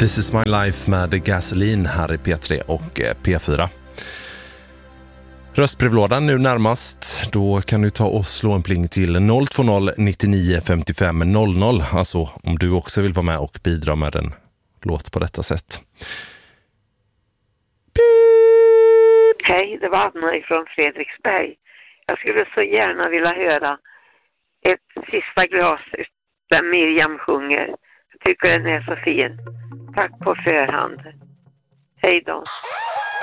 This is my life med Gasoline här i P3 och P4. Röstbrevlådan nu närmast. Då kan du ta och slå en pling till 020 99 55 00. Alltså om du också vill vara med och bidra med en låt på detta sätt. Hej, det var Anna från Fredriksberg. Jag skulle så gärna vilja höra ett sista glas där Miriam sjunger. Jag tycker den är så fin. Tack på förhand. Hej då.